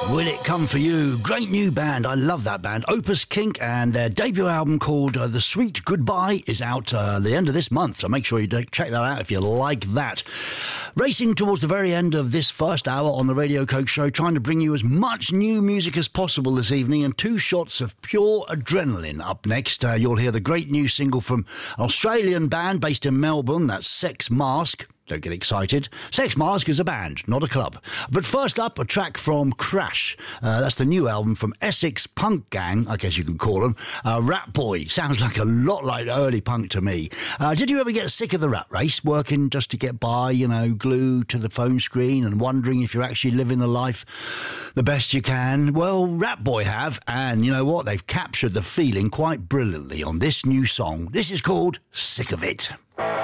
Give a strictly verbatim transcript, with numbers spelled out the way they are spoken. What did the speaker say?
Will It Come For You? Great new band. I love that band. Opus Kink, and their debut album called uh, The Sweet Goodbye is out uh, the end of this month, so make sure you check that out if you like that. Racing towards the very end of this first hour on the Radio Coke Show, trying to bring you as much new music as possible this evening, and two shots of pure adrenaline. Up next, uh, you'll hear the great new single from an Australian band based in Melbourne, that's Sex Mask. Don't get excited. Sex Mask is a band, not a club. But first up, a track from Crash. Uh, that's the new album from Essex punk gang, I guess you could call them. Uh, Rat Boy. Sounds like a lot like early punk to me. Uh, did you ever get sick of the rat race, working just to get by, you know, glued to the phone screen and wondering if you're actually living the life the best you can? Well, Rat Boy have, and you know what? They've captured the feeling quite brilliantly on this new song. This is called Sick of It.